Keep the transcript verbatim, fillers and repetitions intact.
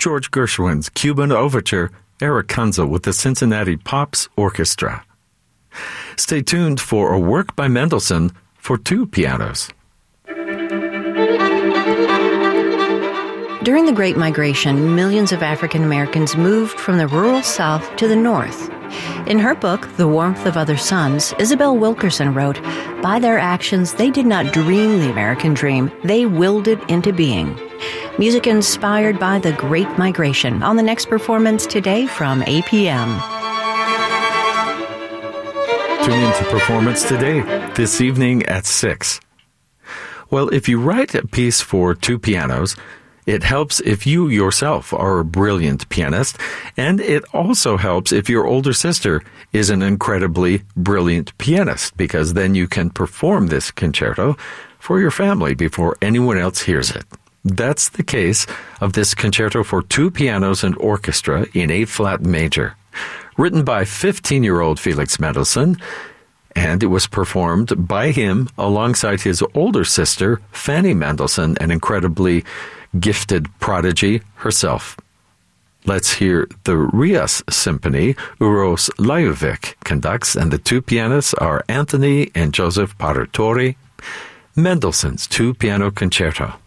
George Gershwin's Cuban Overture, Eric Kunzel with the Cincinnati Pops Orchestra. Stay tuned for a work by Mendelssohn for two pianos. During the Great Migration, millions of African Americans moved from the rural South to the North. In her book, The Warmth of Other Suns, Isabel Wilkerson wrote, "By their actions, they did not dream the American dream, they willed it into being." Music inspired by the Great Migration on the next performance today from A P M. Tune in to Performance Today, this evening at six. Well, if you write a piece for two pianos, it helps if you yourself are a brilliant pianist, and it also helps if your older sister is an incredibly brilliant pianist, because then you can perform this concerto for your family before anyone else hears it. That's the case of this concerto for two pianos and orchestra in A-flat major, written by fifteen-year-old Felix Mendelssohn, and it was performed by him alongside his older sister, Fanny Mendelssohn, an incredibly gifted prodigy herself. Let's hear the Rias Symphony. Uros Lajovic conducts, and the two pianists are Anthony and Joseph Paratori. Mendelssohn's two-piano concerto.